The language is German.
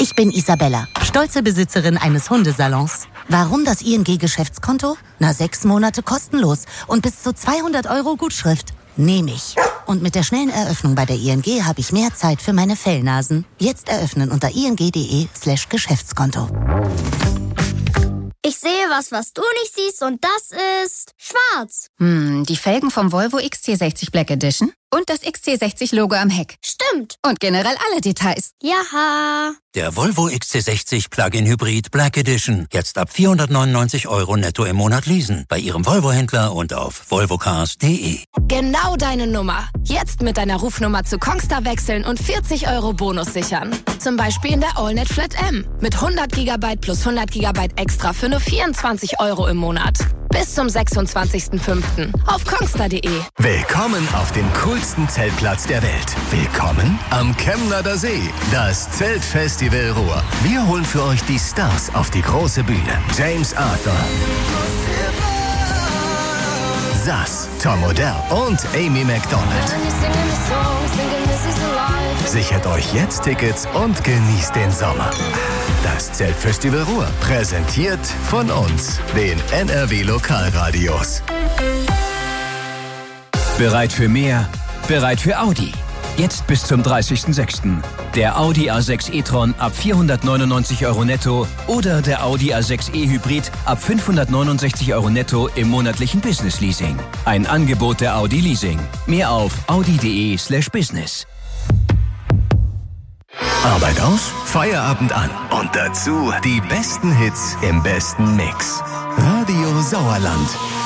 Ich bin Isabella, stolze Besitzerin eines Hundesalons. Warum das ING-Geschäftskonto? 6 Monate kostenlos und bis zu 200 € Gutschrift. Nehme ich. Und mit der schnellen Eröffnung bei der ING habe ich mehr Zeit für meine Fellnasen. Jetzt eröffnen unter ing.de/Geschäftskonto. Ich sehe was du nicht siehst und das ist schwarz. Die Felgen vom Volvo XC60 Black Edition und das XC60-Logo am Heck. Stimmt. Und generell alle Details. Jaha. Der Volvo XC60 Plug-in Hybrid Black Edition. Jetzt ab 499 € netto im Monat leasen. Bei Ihrem Volvo-Händler und auf volvocars.de. Genau deine Nummer. Jetzt mit deiner Rufnummer zu Kongstar wechseln und 40 € Bonus sichern. Zum Beispiel in der AllNet Flat M. Mit 100 GB plus 100 GB extra für nur 24 € im Monat. Bis zum 26.05. auf kongstar.de. Willkommen auf dem coolsten Zeltplatz der Welt. Willkommen am Kemnader See. Das Zeltfestival Ruhr. Wir holen für euch die Stars auf die große Bühne. James Arthur, Sass, Tom Odell und Amy McDonald. Sichert euch jetzt Tickets und genießt den Sommer. Das Zeltfestival Ruhr, präsentiert von uns, den NRW Lokalradios. Bereit für mehr? Bereit für Audi. Jetzt bis zum 30.06. Der Audi A6 e-tron ab 499 € netto oder der Audi A6 e-Hybrid ab 569 € netto im monatlichen Business-Leasing. Ein Angebot der Audi Leasing. Mehr auf audi.de/business. Arbeit aus, Feierabend an. Und dazu die besten Hits im besten Mix. Radio Sauerland.